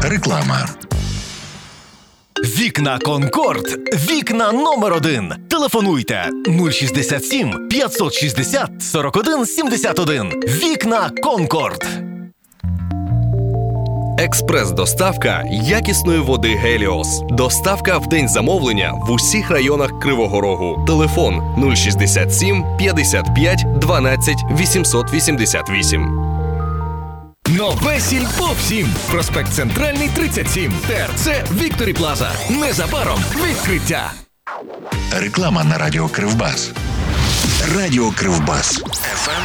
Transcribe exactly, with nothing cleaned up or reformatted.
Реклама. Вікна Конкорд. Вікна номер один. Телефонуйте нуль шістдесят сім п'ятсот шістдесят сорок один сімдесят один. Вікна Конкорд. Експрес-доставка якісної води «Геліос». Доставка в день замовлення в усіх районах Кривого Рогу. Телефон нуль шістдесят сім п'ятдесят п'ять дванадцять вісімсот вісімдесят вісім. Нове Сільпо всім. Проспект Центральний, тридцять сім. ТРЦ Вікторі Плаза. Незабаром відкриття. Реклама на радіо Кривбас. Радіо Кривбас. еф ем